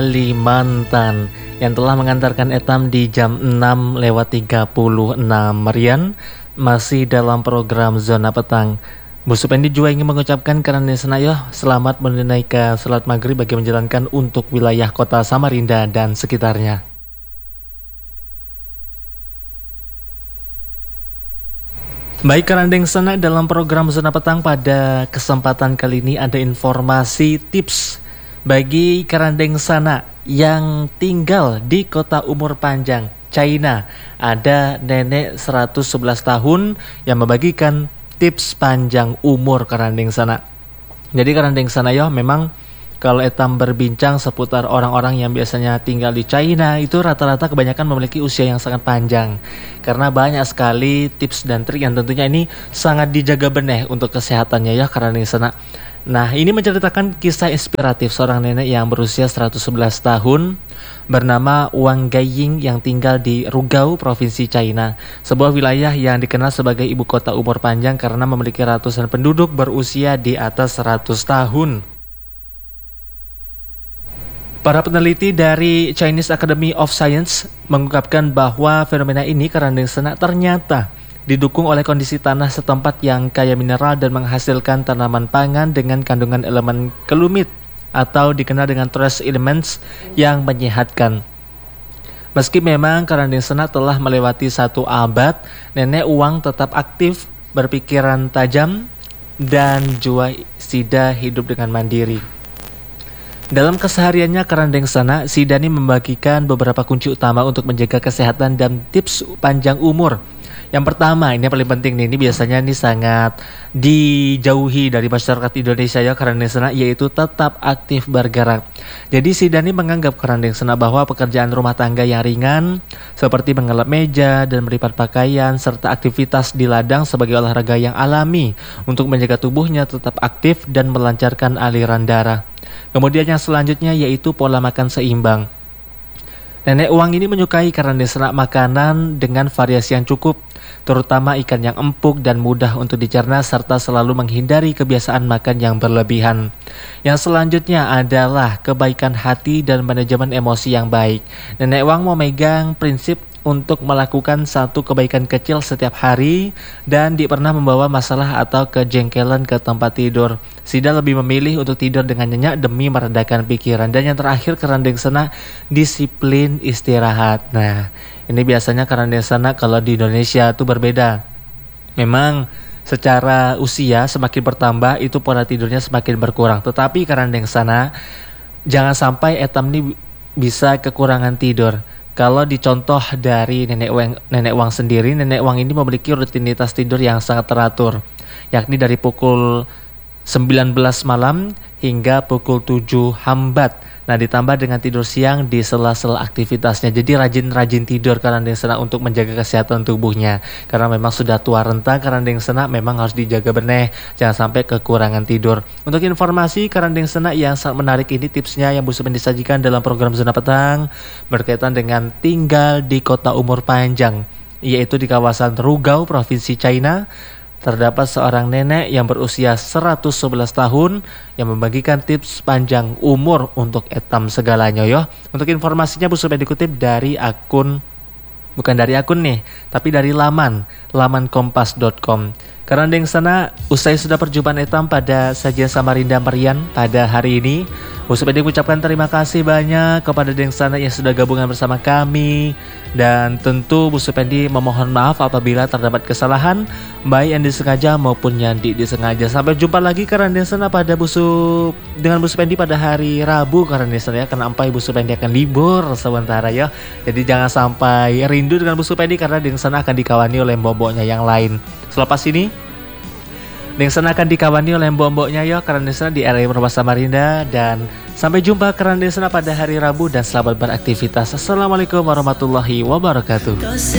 Kalimantan yang telah mengantarkan Etam di jam 6:36 Rian masih dalam program Zona Petang. Bu Supendi juga ingin mengucapkan karena senayo selamat menunaikan salat maghrib bagi menjalankan untuk wilayah kota Samarinda dan sekitarnya. Baik Karandeng Sana, dalam program Zona Petang pada kesempatan kali ini ada informasi tips bagi Karandeng Sana yang tinggal di kota umur panjang China. Ada nenek 111 tahun yang membagikan tips panjang umur Karandeng Sana. Jadi Karandeng Sana ya, memang kalau Etam berbincang seputar orang-orang yang biasanya tinggal di China, itu rata-rata kebanyakan memiliki usia yang sangat panjang. Karena banyak sekali tips dan trik yang tentunya ini sangat dijaga benih untuk kesehatannya ya Karandeng Sana. Nah, ini menceritakan kisah inspiratif seorang nenek yang berusia 111 tahun bernama Wang Gaiying yang tinggal di Rugao, Provinsi China, sebuah wilayah yang dikenal sebagai ibu kota umur panjang karena memiliki ratusan penduduk berusia di atas 100 tahun. Para peneliti dari Chinese Academy of Science mengungkapkan bahwa fenomena ini Karandeng Sana ternyata didukung oleh kondisi tanah setempat yang kaya mineral dan menghasilkan tanaman pangan dengan kandungan elemen kelumit atau dikenal dengan trace elements yang menyehatkan. Meski memang Karandeng Sana telah melewati 1 abad, nenek Wang tetap aktif, berpikiran tajam, dan jua sida hidup dengan mandiri. Dalam kesehariannya Karandeng Sana, Sidani membagikan beberapa kunci utama untuk menjaga kesehatan dan tips panjang umur. Yang pertama, ini yang paling penting nih, ini biasanya ini sangat dijauhi dari masyarakat Indonesia ya Karandeng Sana, yaitu tetap aktif bergerak. Jadi Sidani menganggap Karandeng Sana bahwa pekerjaan rumah tangga yang ringan seperti mengelap meja dan melipat pakaian serta aktivitas di ladang sebagai olahraga yang alami untuk menjaga tubuhnya tetap aktif dan melancarkan aliran darah. Kemudian yang selanjutnya yaitu pola makan seimbang. Nenek Wang ini menyukai Karandeng Sana makanan dengan variasi yang cukup, terutama ikan yang empuk dan mudah untuk dicerna serta selalu menghindari kebiasaan makan yang berlebihan. Yang selanjutnya adalah kebaikan hati dan manajemen emosi yang baik. Nenek Wang memegang prinsip untuk melakukan satu kebaikan kecil setiap hari dan tidak pernah membawa masalah atau kejengkelan ke tempat tidur. Sida lebih memilih untuk tidur dengan nyenyak demi meredakan pikiran. Dan yang terakhir Karandeng Sana, disiplin istirahat. Nah, ini biasanya Karandeng Sana kalau di Indonesia itu berbeda. Memang secara usia semakin bertambah itu pola tidurnya semakin berkurang. Tetapi Karandeng Sana, jangan sampai Etam ini bisa kekurangan tidur. Kalau dicontoh dari Nenek Wang sendiri, Nenek Wang ini memiliki rutinitas tidur yang sangat teratur, yakni dari pukul 19 malam hingga pukul 7 hambat. Nah, ditambah dengan tidur siang di sela-sela aktivitasnya. Jadi rajin-rajin tidur Karandeng Sana untuk menjaga kesehatan tubuhnya. Karena memang sudah tua renta, Karandeng Sana memang harus dijaga benih, jangan sampai kekurangan tidur. Untuk informasi Karandeng Sana yang sangat menarik ini tipsnya yang Bu Supendi disajikan dalam program Zona Petang berkaitan dengan tinggal di kota umur panjang, yaitu di kawasan Rugao, Provinsi China. Terdapat seorang nenek yang berusia 111 tahun yang membagikan tips panjang umur untuk Etam segalanya ya. Untuk informasinya Bu Supendi dikutip dari akun, bukan dari akun nih, tapi dari laman kompas.com. Karandeng Sana, usai sudah perjumpaan Etam pada sajian Samarinda Merian pada hari ini, Bu Supendi mengucapkan terima kasih banyak kepada Deng Sana yang sudah gabungan bersama kami. Dan tentu Bu Supendi memohon maaf apabila terdapat kesalahan, baik yang disengaja maupun yang disengaja. Sampai jumpa lagi Karandeng Sana pada dengan Bu Supendi pada hari Rabu Karandeng Sana ya, karena Ibu Supendi akan libur sementara ya. Jadi jangan sampai rindu dengan Bu Supendi karena Deng Sana akan dikawani oleh mbok-mboknya yang lain. Selepas ini Deng Sana akan dikawani oleh mbok-mboknya ya Karandeng Sana di area Rumah Samarinda. Dan sampai jumpa Karandeng Sana pada hari Rabu dan selamat beraktivitas. Assalamualaikum warahmatullahi wabarakatuh.